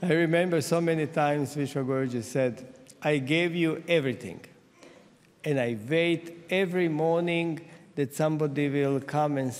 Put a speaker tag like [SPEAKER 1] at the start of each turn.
[SPEAKER 1] I remember so many times Vishwa Guruji said, I gave you everything. And I wait every morning that somebody will come and